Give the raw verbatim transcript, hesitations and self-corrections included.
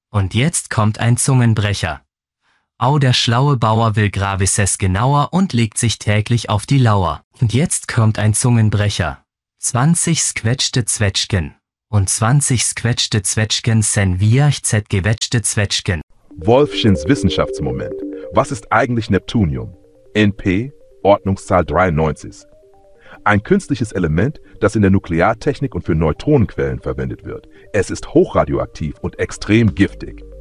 Und jetzt kommt ein Zungenbrecher. Au, der schlaue Bauer will Gravises genauer und legt sich täglich auf die Lauer. Und jetzt kommt ein Zungenbrecher. zwanzig squetschte Zwetschgen. Und zwanzig squetschte Zwetschgen sen viach zet gewetschte Zwetschgen. Wolfchens Wissenschaftsmoment. Was ist eigentlich Neptunium? N P, Ordnungszahl dreiundneunzig. Ein künstliches Element, das in der Nukleartechnik und für Neutronenquellen verwendet wird. Es ist hochradioaktiv und extrem giftig.